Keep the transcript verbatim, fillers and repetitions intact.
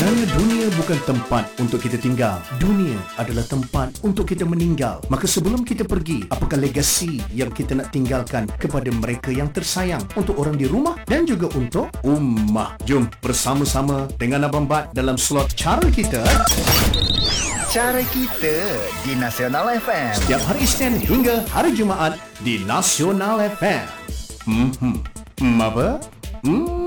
Kerana dunia bukan tempat untuk kita tinggal. Dunia adalah tempat untuk kita meninggal. Maka sebelum kita pergi, apakah legasi yang kita nak tinggalkan kepada mereka yang tersayang, untuk orang di rumah dan juga untuk ummah? Jom bersama-sama dengan Abang Bat dalam slot Cara Kita. Cara Kita di Nasional F M. Setiap hari Isnin hingga hari Jumaat di Nasional F M. Hmm, hmm. Hmm, apa? Hmm.